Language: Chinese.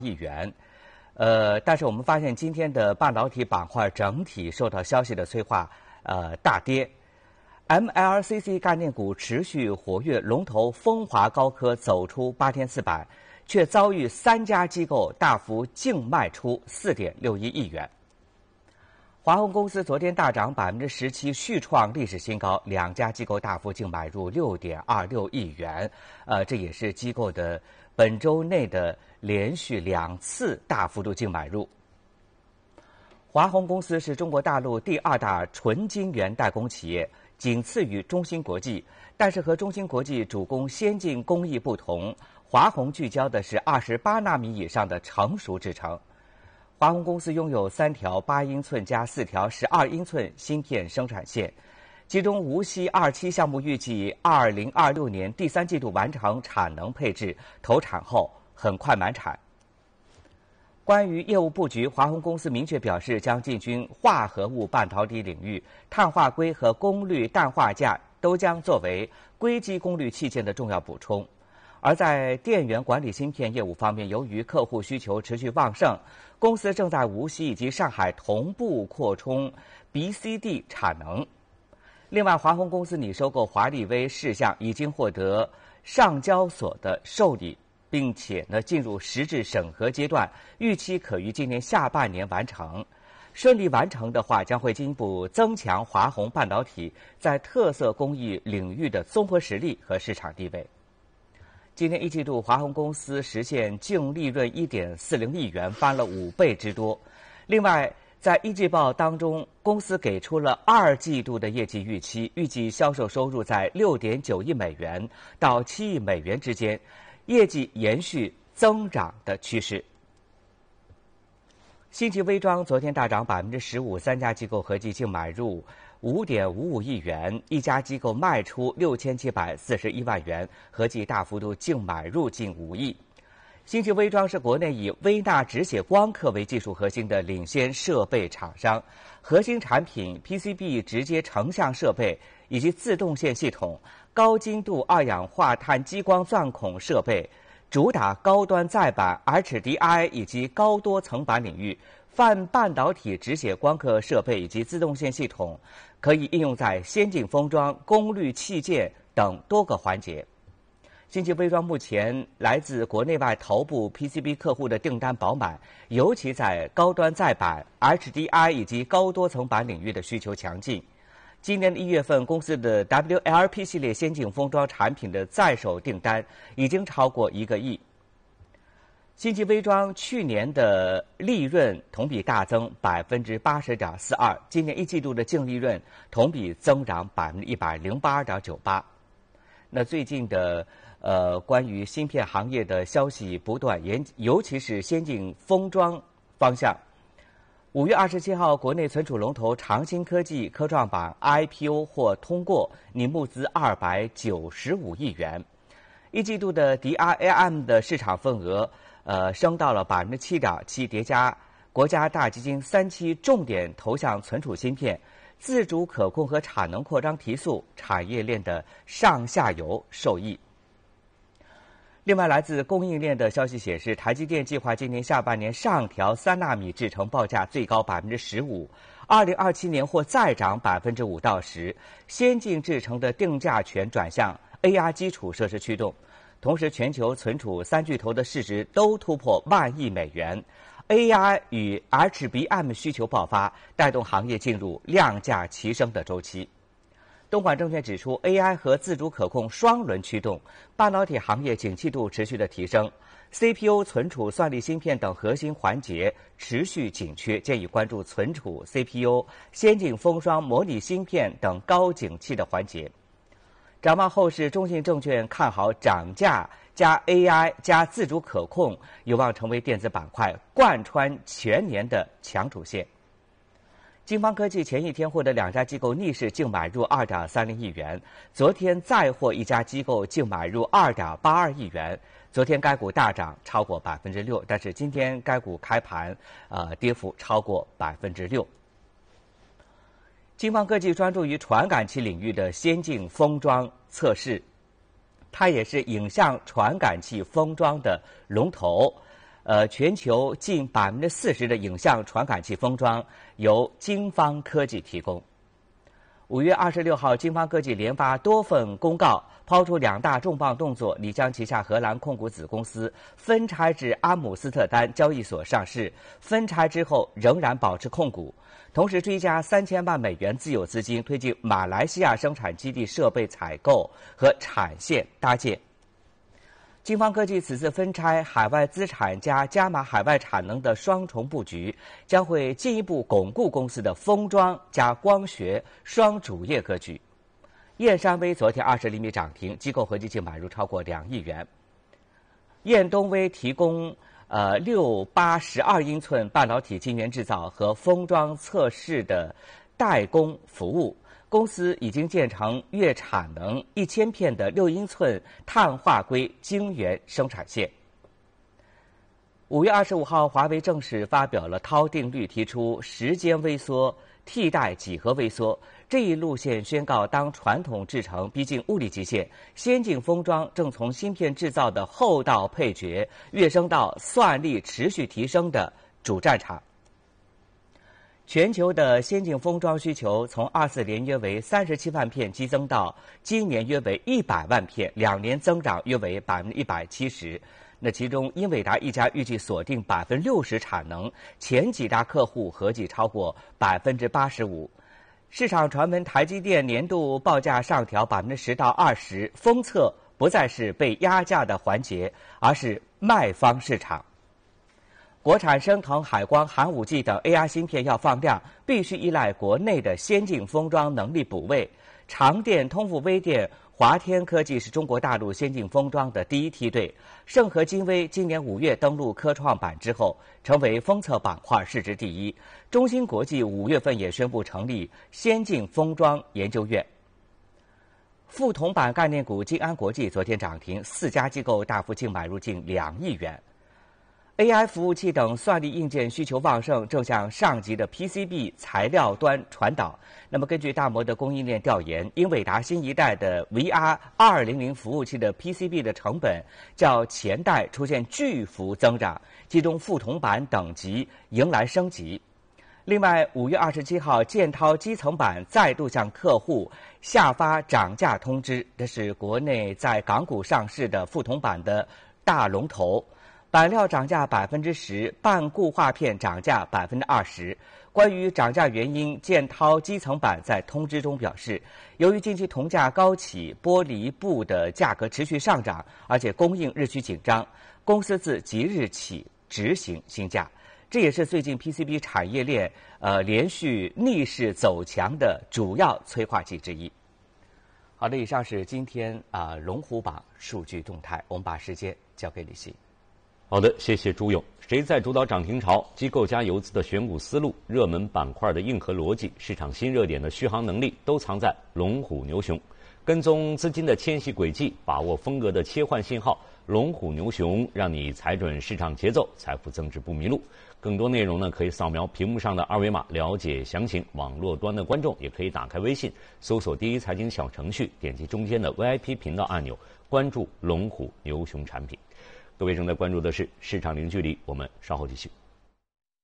亿元。但是我们发现今天的半导体板块整体受到消息的催化，大跌。MLCC 概念股持续活跃，龙头风华高科走出8天4板，却遭遇3家机构大幅净卖出4.61亿元。华虹公司昨天大涨17%，续创历史新高，2家机构大幅净买入6.26亿元，这也是机构的本周内的连续2次大幅度净买入。华虹公司是中国大陆第2大纯晶圆代工企业，仅次于中芯国际，但是和中芯国际主攻先进工艺不同，华虹聚焦的是28纳米以上的成熟制程。华虹公司拥有3条8英寸加4条12英寸芯片生产线，其中无锡2期项目预计2026年第3季度完成产能配置，投产后很快满产。关于业务布局，华虹公司明确表示将进军化合物半导体领域，碳化硅和功率氮化镓都将作为硅基功率器件的重要补充。而在电源管理芯片业务方面，由于客户需求持续旺盛，公司正在无锡以及上海同步扩充 BCD 产能。另外，华虹公司拟收购华力微事项已经获得上交所的受理，并且进入实质审核阶段，预期可于今年下半年完成。顺利完成的话，将会进一步增强华虹半导体在特色工艺领域的综合实力和市场地位。今年1季度，华虹公司实现净利润1.40亿元，翻了5倍之多。另外，在一季报当中，公司给出了2季度的业绩预期，预计销售收入在6.9亿美元到7亿美元之间，业绩延续增长的趋势。新奇微装昨天大涨15%，3家机构合计净买入5.55亿元，一家机构卖出6741万元，合计大幅度净买入近5亿。新奇微装是国内以微纳止血光刻为技术核心的领先设备厂商，核心产品 PCB 直接成像设备以及自动线系统、高精度二氧化碳激光钻孔设备，主打高端载板 HDI 以及高多层板领域。泛半导体止血光刻设备以及自动线系统可以应用在先进封装、功率器件等多个环节。新奇微装目前来自国内外头部 PCB 客户的订单饱满，尤其在高端载板、HDI 以及高多层板领域的需求强劲。今年的1月份，公司的 WLP 系列先进封装产品的在手订单已经超过1个亿。新奇微装去年的利润同比大增80.42%，今年1季度的净利润同比增长108.98%。那最近的关于芯片行业的消息不断，尤其是先进封装方向。5月27号，国内存储龙头长鑫科技科创板 IPO 或通过，拟募资295亿元。1季度的 DRAM 的市场份额升到了7.7%，叠加国家大基金3期重点投向存储芯片，自主可控和产能扩张提速，产业链的上下游受益。另外，来自供应链的消息显示，台积电计划今年下半年上调3纳米制程报价最高15%，2027年或再涨5%到10%。先进制程的定价权转向 AI 基础设施驱动。同时，全球存储3巨头的市值都突破10000亿美元 ，AI 与 HBM 需求爆发，带动行业进入量价齐升的周期。东莞证券指出 ，AI 和自主可控双轮驱动，半导体行业景气度持续的提升 ，CPU 存储、算力芯片等核心环节持续紧缺，建议关注存储、CPU、先进封装、模拟芯片等高景气的环节。展望后市，中信证券看好涨价加 AI 加自主可控，有望成为电子板块贯穿全年的强主线。金方科技前一天获得2家机构逆势净买入2.30亿元，昨天再获1家机构净买入2.82亿元。昨天该股大涨超过6%，但是今天该股开盘跌幅超过6%。金方科技专注于传感器领域的先进封装测试，它也是影像传感器封装的龙头。 全球近40%的影像传感器封装由京方科技提供。5月26号，京方科技连发多份公告，抛出2大重磅动作：拟将旗下荷兰控股子公司分拆至阿姆斯特丹交易所上市，分拆之后仍然保持控股，同时追加3000万美元自有资金，推进马来西亚生产基地设备采购和产线搭建。京方科技此次分拆海外资产加码海外产能的双重布局，将会进一步巩固公司的封装加光学双主业格局。燕山微昨天20厘米涨停，机构合计净买入超过2亿元。燕东微提供6、8、12英寸半导体晶圆制造和封装测试的代工服务。公司已经建成月产能1000片的6英寸碳化硅晶圆生产线。5月25号，华为正式发表了涛定律，提出时间微缩替代几何微缩这一路线，宣告当传统制程逼近物理极限，先进封装正从芯片制造的后道配角跃升到算力持续提升的主战场。全球的先进封装需求从24年约为37万片激增到今年约为100万片，2年增长约为170%。那其中，英伟达一家预计锁定60%产能，前几大客户合计超过85%。市场传闻台积电年度报价上调10%到20%，封测不再是被压价的环节，而是卖方市场。国产升腾、海光、寒武纪等 AR 芯片要放量，必须依赖国内的先进封装能力补位。长电、通富微电、华天科技是中国大陆先进封装的第一梯队。盛和金微今年5月登陆科创板之后，成为封测板块市值第一。中芯国际5月份也宣布成立先进封装研究院。副铜板概念股金安国际昨天涨停，4家机构大幅净买入近2亿元。AI 服务器等算力硬件需求旺盛，正向上级的 PCB 材料端传导。那么，根据大摩的供应链调研，英伟达新一代的 VR2200服务器的 PCB 的成本较前代出现巨幅增长，其中副铜板等级迎来升级。另外，5月27号，建滔基层板再度向客户下发涨价通知，这是国内在港股上市的副铜板的大龙头。板料涨价10%，半固化片涨价20%。关于涨价原因，建滔基层板在通知中表示，由于近期铜价高企，玻璃布的价格持续上涨，而且供应日趋紧张，公司自即日起执行新价。这也是最近 PCB 产业链连续逆势走强的主要催化剂之一。好的，以上是今天龙虎榜数据动态，我们把时间交给李希。 好的，谢谢朱勇。谁在主导涨停潮？机构加游资的选股思路、热门板块的硬核逻辑、市场新热点的续航能力，都藏在龙虎牛熊。跟踪资金的迁徙轨迹，把握风格的切换信号，龙虎牛熊让你踩准市场节奏，财富增值不迷路。更多内容呢，可以扫描屏幕上的2维码了解详情。网络端的观众也可以打开微信，搜索第一财经小程序，点击中间的 VIP 频道按钮，关注龙虎牛熊产品。各位正在关注的是市场零距离，我们稍后继续。